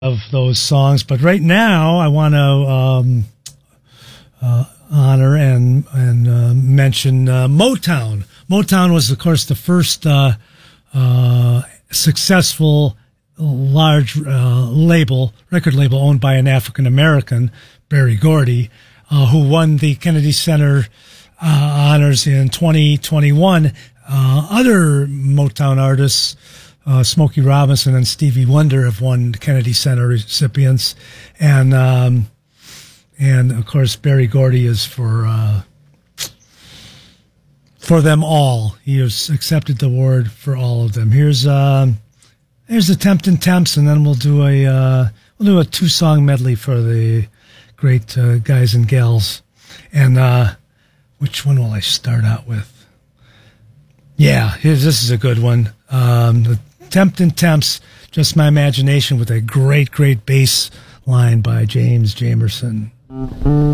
of those songs. But right now, I want to honor and mention Motown. Motown was, of course, the first successful large record label owned by an African American, Berry Gordy, who won the Kennedy Center honors in 2021. Other Motown artists, Smokey Robinson and Stevie Wonder, have won Kennedy Center recipients, and of course Berry Gordy is for them all. He has accepted the award for all of them. Here's the Temptin' Temps, and then we'll do a 2-song medley for the great guys and gals. And which one will I start out with? Yeah, this is a good one. The Temptin' Temps, Just My Imagination, with a great bass line by James Jamerson.